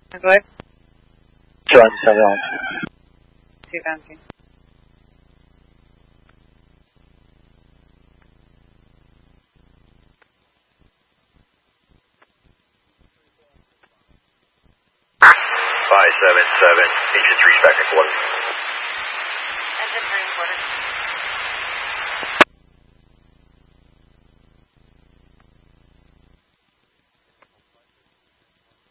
Go ahead. John 7. Sí, thank you. Five 7 7, engine 3 second quarter.